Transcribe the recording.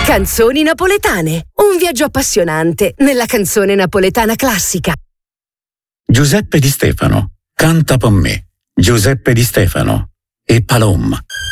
Canzoni napoletane. Un viaggio appassionante nella canzone napoletana classica. Giuseppe Di Stefano, Canta per me. Giuseppe Di Stefano e Palom.